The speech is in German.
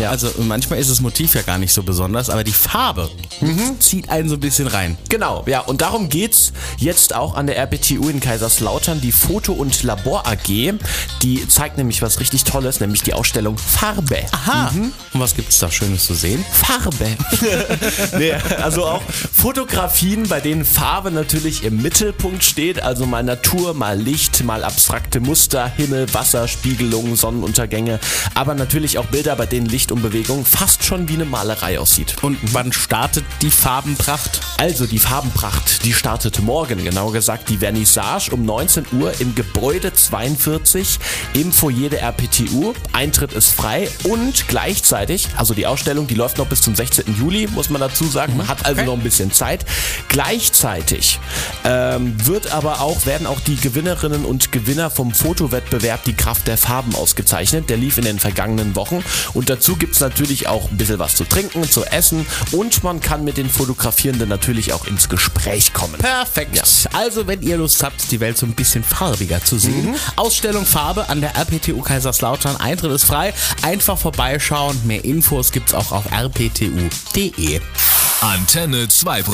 Ja. Also manchmal ist das Motiv ja gar nicht so besonders, aber die Farbe zieht einen so ein bisschen rein. Genau, ja, und darum geht's jetzt auch an der RPTU in Kaiserslautern. Die Foto- und Labor AG, die zeigt nämlich was richtig Tolles, nämlich die Ausstellung Farbe. Aha. Und was gibt's da Schönes zu sehen? Farbe. Nee, also auch Fotografien, bei denen Farbe natürlich im Mittelpunkt steht, also mal Natur, mal Licht, mal abstrakte Muster, Himmel, Wasser, Spiegelungen, Sonnenuntergänge, aber natürlich auch Bilder, bei denen Licht und Bewegung fast schon wie eine Malerei aussieht. Und wann startet die Farbenpracht? Also die Farbenpracht, die startet morgen, genau gesagt die Vernissage um 19 Uhr im Gebäude 42 im Foyer der RPTU. Eintritt ist frei und gleichzeitig, also die Ausstellung, die läuft noch bis zum 16. Juli, muss man dazu sagen. Man hat also noch ein bisschen Zeit. Gleichzeitig werden auch die Gewinnerinnen und Gewinner vom Fotowettbewerb Die Kraft der Farben ausgezeichnet. Der lief in den vergangenen Wochen. Und dazu gibt es natürlich auch ein bisschen was zu trinken, zu essen und man kann mit den Fotografierenden natürlich auch ins Gespräch kommen. Perfekt. Ja. Also, wenn ihr Lust habt, die Welt so ein bisschen farbiger zu sehen, Ausstellung Farbe an der RPTU Kaiserslautern. Eintritt ist frei. Einfach vorbeischauen. Mehr Infos gibt's auch auf rptu.de. Antenne 2